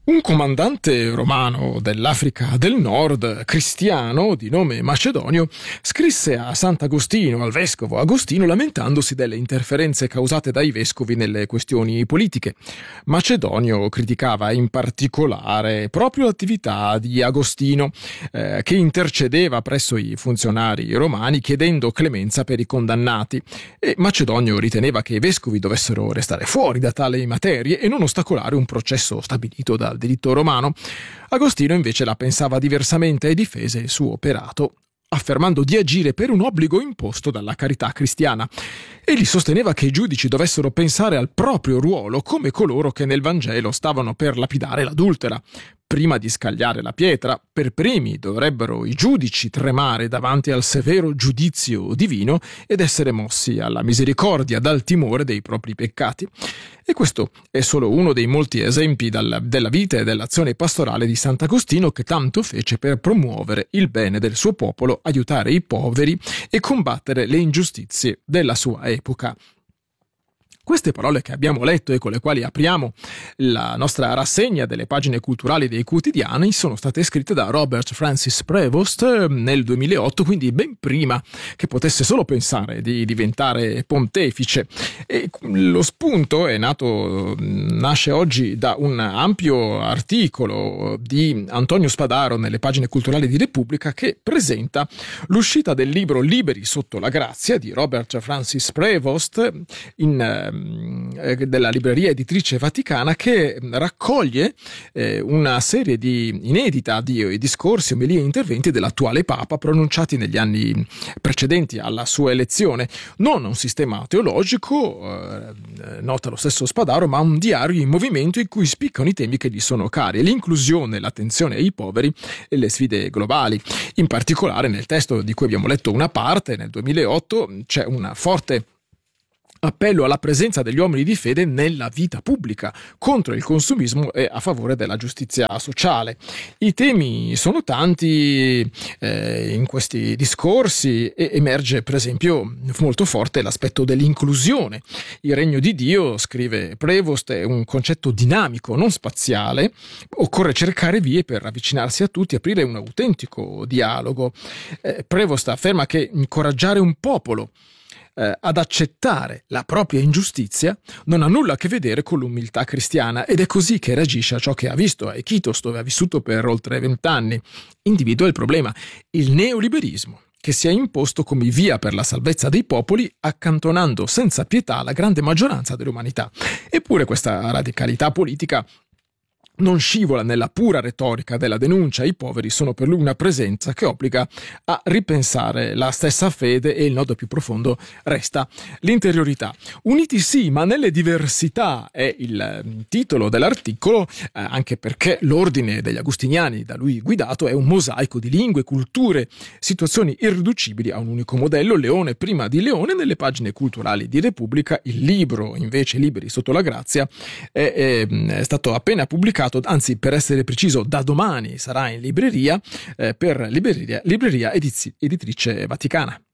Un comandante romano dell'Africa del Nord, cristiano, di nome Macedonio, scrisse a Sant'Agostino, al vescovo Agostino, lamentandosi delle interferenze causate dai vescovi nelle questioni politiche. Macedonio criticava in particolare proprio l'attività di Agostino, che intercedeva presso i funzionari romani chiedendo clemenza per i condannati, e Macedonio riteneva che i vescovi dovessero restare fuori da tali materie e non ostacolare un processo stabilito dal diritto romano. Agostino invece la pensava diversamente e difese il suo operato, affermando di agire per un obbligo imposto dalla carità cristiana. Egli sosteneva che i giudici dovessero pensare al proprio ruolo come coloro che nel Vangelo stavano per lapidare l'adultera. Prima di scagliare la pietra, per primi dovrebbero i giudici tremare davanti al severo giudizio divino ed essere mossi alla misericordia dal timore dei propri peccati. E questo è solo uno dei molti esempi della vita e dell'azione pastorale di Sant'Agostino, che tanto fece per promuovere il bene del suo popolo, aiutare i poveri e combattere le ingiustizie della sua epoca. Queste parole che abbiamo letto e con le quali apriamo la nostra rassegna delle pagine culturali dei quotidiani sono state scritte da Robert Francis Prevost nel 2008, quindi ben prima che potesse solo pensare di diventare pontefice. E lo spunto nasce oggi da un ampio articolo di Antonio Spadaro nelle pagine culturali di Repubblica, che presenta l'uscita del libro Liberi sotto la grazia di Robert Francis Prevost della libreria editrice Vaticana, che raccoglie una serie inedita di discorsi, omelie e interventi dell'attuale Papa pronunciati negli anni precedenti alla sua elezione. Non un sistema teologico, nota lo stesso Spadaro, ma un diario in movimento in cui spiccano i temi che gli sono cari: l'inclusione, l'attenzione ai poveri e le sfide globali. In particolare nel testo di cui abbiamo letto una parte, nel 2008, c'è una forte appello alla presenza degli uomini di fede nella vita pubblica, contro il consumismo e a favore della giustizia sociale. I temi sono tanti in questi discorsi, e emerge per esempio molto forte l'aspetto dell'inclusione. Il regno di Dio, scrive Prevost, è un concetto dinamico, non spaziale. Occorre cercare vie per avvicinarsi a tutti, aprire un autentico dialogo. Prevost afferma che incoraggiare un popolo ad accettare la propria ingiustizia non ha nulla a che vedere con l'umiltà cristiana, ed è così che reagisce a ciò che ha visto a Iquitos, dove ha vissuto per oltre 20 anni. Individua il problema: il neoliberismo, che si è imposto come via per la salvezza dei popoli, accantonando senza pietà la grande maggioranza dell'umanità. Eppure questa radicalità politica non scivola nella pura retorica della denuncia. I poveri sono per lui una presenza che obbliga a ripensare la stessa fede, e il nodo più profondo resta l'interiorità. Uniti sì, ma nelle diversità è il titolo dell'articolo, anche perché l'ordine degli agostiniani da lui guidato è un mosaico di lingue, culture, situazioni irriducibili a un unico modello. Leone prima di Leone. Nelle pagine culturali di Repubblica il libro, invece, Liberi sotto la grazia, è stato appena pubblicato, anzi, per essere preciso, da domani sarà in libreria, per libreria editrice Vaticana.